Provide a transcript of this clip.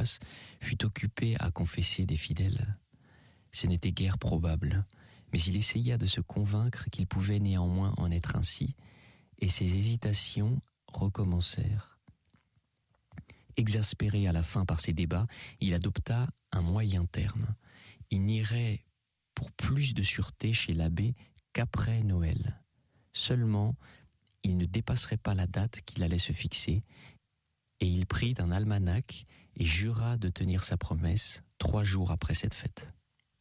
paroisse fut occupé à confesser des fidèles. Ce n'était guère probable, mais il essaya de se convaincre qu'il pouvait néanmoins en être ainsi, et ses hésitations recommencèrent. Exaspéré à la fin par ces débats, il adopta un moyen terme. Il n'irait pour plus de sûreté chez l'abbé qu'après Noël. Seulement, il ne dépasserait pas la date qu'il allait se fixer, et il prit un almanach et jura de tenir sa promesse 3 jours après cette fête.